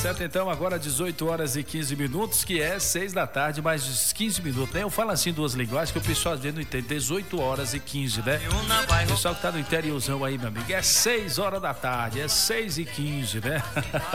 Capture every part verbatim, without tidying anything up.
certo, então, agora dezoito horas e quinze minutos, que é seis da tarde, mais quinze minutos, né? Eu falo assim duas linguagens que o pessoal às vezes não entende. dezoito horas e quinze, né? O pessoal que tá no interiorzão aí, meu amigo, é seis horas da tarde, é seis e quinze, né?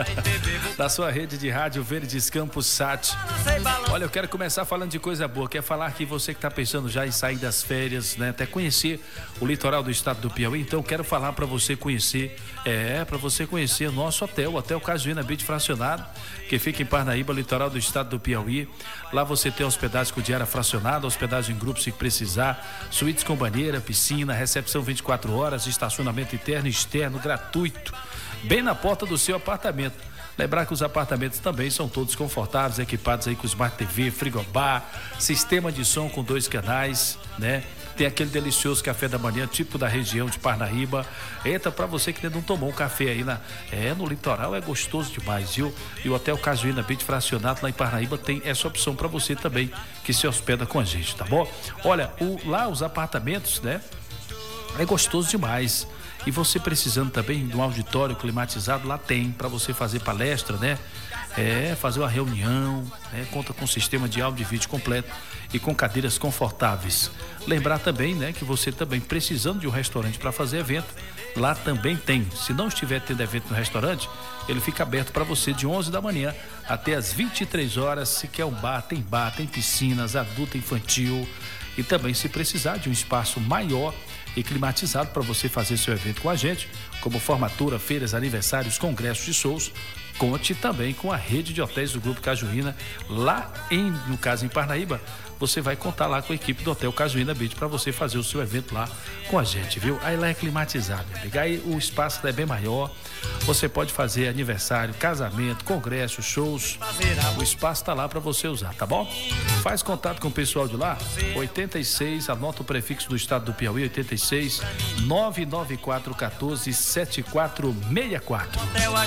Da sua rede de rádio Verdes Campos Sat. Olha, eu quero começar falando de coisa boa. Quer falar que você que tá pensando já em sair das férias, né? Até conhecer o litoral do estado do Piauí. Então, quero falar para você conhecer, é, para você conhecer o nosso hotel, o Hotel Cajuína Beach Fracionado, que fica em Parnaíba, litoral do estado do Piauí. Lá você tem hospedagem com diária fracionada, hospedagem em grupo se precisar, suítes com banheira, piscina, recepção vinte e quatro horas, estacionamento interno e externo gratuito, bem na porta do seu apartamento. Lembrar que os apartamentos também são todos confortáveis, equipados aí com Smart T V, frigobar, sistema de som com dois canais, né? Tem aquele delicioso café da manhã, tipo da região de Parnaíba. Entra pra você que ainda não tomou um café aí na, é, no litoral, é gostoso demais, viu? E o Hotel Cajuína Beach Fracionado lá em Parnaíba tem essa opção pra você também que se hospeda com a gente, tá bom? Olha, o, lá os apartamentos, né? É gostoso demais. E você precisando também de um auditório climatizado, lá tem, para você fazer palestra, né? É, fazer uma reunião, né? Conta com sistema de áudio e vídeo completo e com cadeiras confortáveis. Lembrar também, né, que você também precisando de um restaurante para fazer evento, lá também tem. Se não estiver tendo evento no restaurante, ele fica aberto para você de onze da manhã até as vinte e três horas. Se quer um bar, tem bar, tem piscinas, adulto, infantil. E também, se precisar de um espaço maior e climatizado para você fazer seu evento com a gente, como formatura, feiras, aniversários, congressos e shows, conte também com a rede de hotéis do Grupo Cajuína, lá em, no caso em Parnaíba. Você vai contar lá com a equipe do Hotel Cajuína Beach para você fazer o seu evento lá com a gente, viu? Aí lá é climatizado, meu amigo. Aí o espaço é bem maior. Você pode fazer aniversário, casamento, congresso, shows. O espaço tá lá para você usar, tá bom? Faz contato com o pessoal de lá. oitenta e seis, anota o prefixo do estado do Piauí, oitenta e seis, nove nove quatro um quatro, sete quatro seis quatro.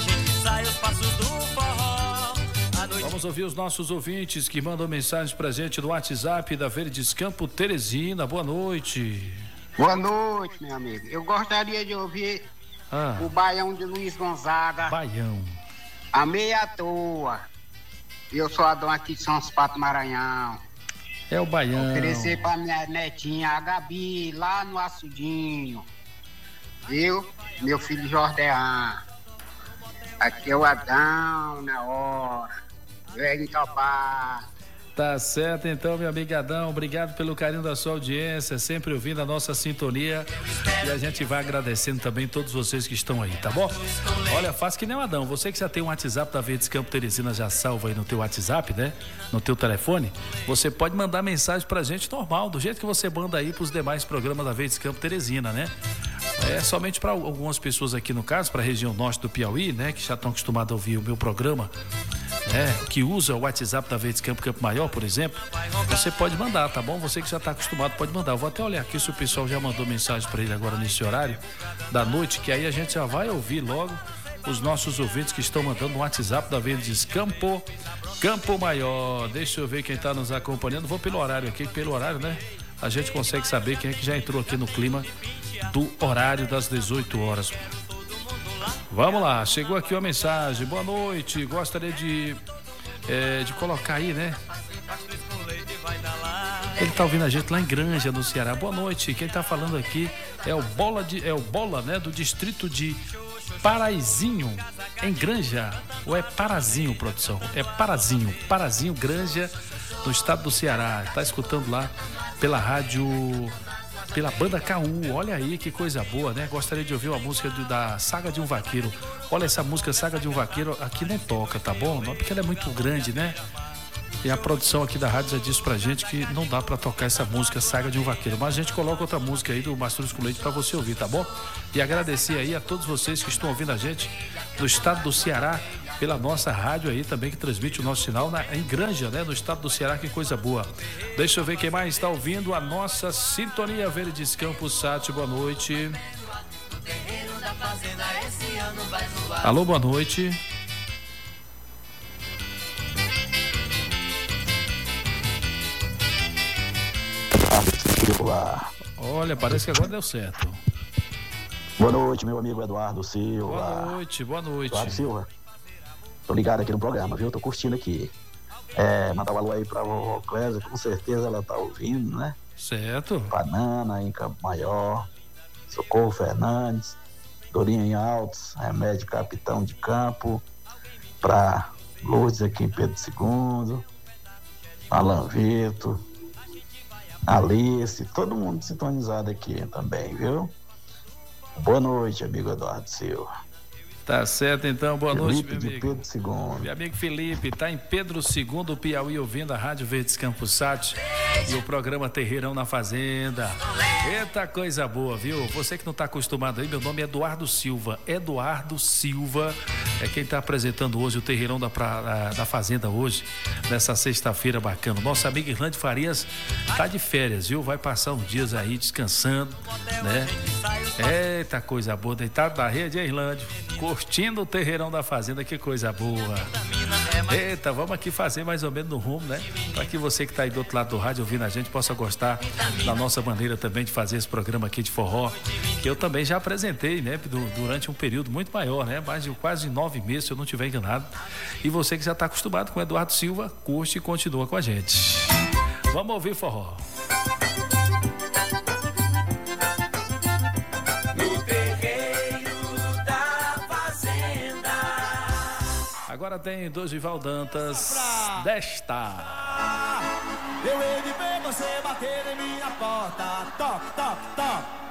Vamos ouvir os nossos ouvintes que mandam mensagens pra gente no WhatsApp da Verdes Campo Teresina. Boa noite. Boa noite, meu amigo. Eu gostaria de ouvir ah. o Baião de Luiz Gonzaga. Baião. A meia toa. Eu sou a dona aqui de São Pato Maranhão. É o Baião. Oferecer pra minha netinha, a Gabi, lá no Açudinho. Viu? Meu filho Jordean. Aqui é o Adão na hora. Vem topar. Tá certo, então, meu amigo Adão, obrigado pelo carinho da sua audiência, sempre ouvindo a nossa sintonia, e a gente vai agradecendo também todos vocês que estão aí, tá bom? Olha, faz que nem o Adão, você que já tem um WhatsApp da Verdes Campo Teresina já salvo aí no teu WhatsApp, né? No teu telefone, você pode mandar mensagem pra gente normal, do jeito que você manda aí pros demais programas da Verdes Campo Teresina, né? É somente para algumas pessoas aqui no caso, para a região norte do Piauí, né? Que já estão acostumadas a ouvir o meu programa, né, que usa o WhatsApp da Verdes Campo Campo Maior, por exemplo, você pode mandar, tá bom? Você que já está acostumado pode mandar. Eu vou até olhar aqui se o pessoal já mandou mensagem para ele agora nesse horário da noite, que aí a gente já vai ouvir logo os nossos ouvintes que estão mandando no WhatsApp da Verdes Campo Campo Maior. Deixa eu ver quem está nos acompanhando. Vou pelo horário aqui, pelo horário, né? A gente consegue saber quem é que já entrou aqui no clima do horário das dezoito horas. Vamos lá, chegou aqui uma mensagem. Boa noite, gostaria de é, de colocar aí, né? Ele tá ouvindo a gente lá em Granja, no Ceará. Boa noite, quem tá falando aqui é o Bola, de, é o Bola, né? Do distrito de Paraizinho, em Granja. Ou é Parazinho, produção? É Parazinho, Parazinho, Granja, no estado do Ceará. Tá escutando lá pela rádio... pela banda K U, olha aí que coisa boa, né? Gostaria de ouvir uma música do, da Saga de um Vaqueiro. Olha, essa música Saga de um Vaqueiro aqui não toca, tá bom? Não, porque ela é muito grande, né? E a produção aqui da rádio já disse pra gente que não dá pra tocar essa música Saga de um Vaqueiro, mas a gente coloca outra música aí do Mastruz com Leite pra você ouvir, tá bom? E agradecer aí a todos vocês que estão ouvindo a gente do estado do Ceará, pela nossa rádio aí também, que transmite o nosso sinal na, em Granja, né? No estado do Ceará, que coisa boa. Deixa eu ver quem mais está ouvindo a nossa sintonia Verdes Campos Sat. Boa noite. Alô, boa noite. Olha, parece que agora deu certo. Boa noite, meu amigo Eduardo Silva. Boa noite, boa noite. Eduardo Silva. Tô ligado aqui no programa, viu? Tô curtindo aqui. É, mandar um alô aí pra vovó Clésia, com certeza ela tá ouvindo, né? Certo. Banana em Campo Maior, Socorro Fernandes, Dorinha em Altos, Remédio Capitão de Campo, pra Lourdes aqui em Pedro segundo, Alan Vitor, Alice, todo mundo sintonizado aqui também, viu? Boa noite, amigo Eduardo Silva. Tá certo, então. Boa Felipe noite, meu de amigo. Pedro segundo. Meu amigo Felipe, tá em Pedro segundo, Piauí, ouvindo a Rádio Verdes Campos Sat e o programa Terreirão na Fazenda. Eita coisa boa, viu? Você que não tá acostumado aí, meu nome é Eduardo Silva. Eduardo Silva é quem tá apresentando hoje o Terreirão da, pra, da Fazenda hoje, nessa sexta-feira bacana. Nosso amigo Irlande Farias tá de férias, viu? Vai passar uns dias aí descansando, né? Eita coisa boa, deitado na rede, hein, Irlande? Curtindo o Terreirão da Fazenda, que coisa boa. Eita, vamos aqui fazer mais ou menos no rumo, né? Para que você que tá aí do outro lado do rádio ouvindo a gente possa gostar da nossa maneira também de fazer esse programa aqui de forró, que eu também já apresentei, né? Durante um período muito maior, né? Mais de quase nove meses, se eu não estiver enganado. E você que já tá acostumado com o Eduardo Silva, curte e continua com a gente. Vamos ouvir forró. Agora tem Dorival Dantas desta. Eu hei de ver você bater em minha porta, toque, toque, toque.